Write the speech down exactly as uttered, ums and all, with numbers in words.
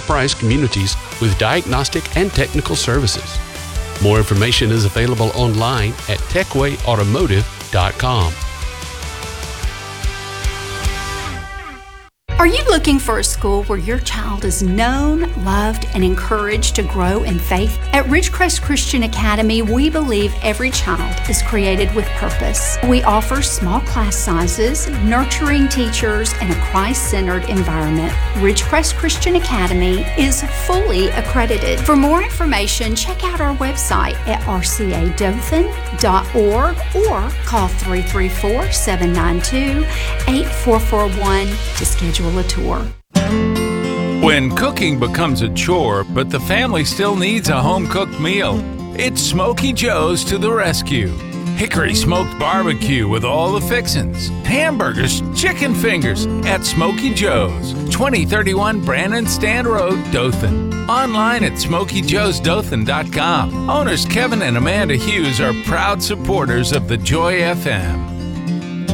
priced communities with diagnostic and technical services. More information is available online at techway automotive dot com. Are you looking for a school where your child is known, loved, and encouraged to grow in faith? At Ridgecrest Christian Academy, we believe every child is created with purpose. We offer small class sizes, nurturing teachers, and a Christ-centered environment. Ridgecrest Christian Academy is fully accredited. For more information, check out our website at r c a dothan dot org or call three three four, seven nine two, eight four four one to schedule a tour. When cooking becomes a chore, but the family still needs a home-cooked meal, it's Smokey Joe's to the rescue. Hickory smoked barbecue with all the fixins, hamburgers, chicken fingers at Smokey Joe's, twenty thirty-one Brannon Stand Road, Dothan. Online at smokey joes dothan dot com. Owners Kevin and Amanda Hughes are proud supporters of the Joy F M.